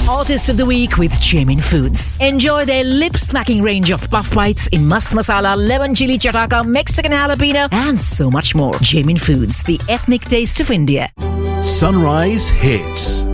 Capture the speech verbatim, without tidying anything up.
Artist of the Week with Jamin Foods. Enjoy their lip-smacking range of puff bites in mast masala, lemon chili chataka, Mexican jalapeno, and so much more. Jamin Foods, the ethnic taste of India. Sunrise Hits.